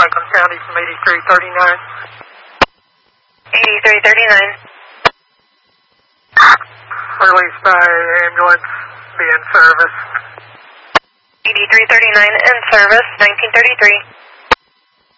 Franklin County from 8339. 8339. Released by ambulance, be in service. 8339 in service, 1933.